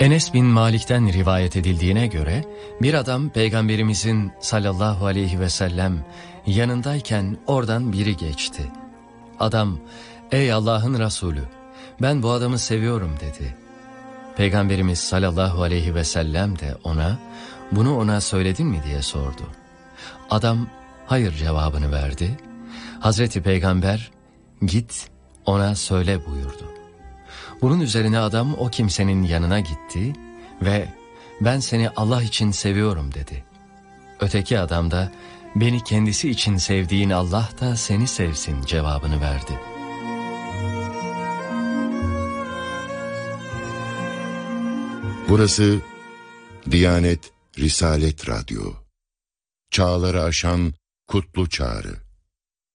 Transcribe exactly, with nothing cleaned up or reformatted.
Enes bin Malik'ten rivayet edildiğine göre bir adam Peygamberimizin sallallahu aleyhi ve sellem yanındayken oradan biri geçti. Adam, ''Ey Allah'ın Resulü, ben bu adamı seviyorum.'' dedi. Peygamberimiz sallallahu aleyhi ve sellem de ona, ''Bunu ona söyledin mi?'' diye sordu. Adam, ''Hayır.'' cevabını verdi. Hazreti Peygamber, ''Git ona söyle.'' buyurdu. Bunun üzerine adam o kimsenin yanına gitti ve ''Ben seni Allah için seviyorum.'' dedi. Öteki adam da ''Beni kendisi için sevdiğin Allah da seni sevsin.'' cevabını verdi. Burası Diyanet Risalet Radyo. Çağları aşan kutlu çağrı.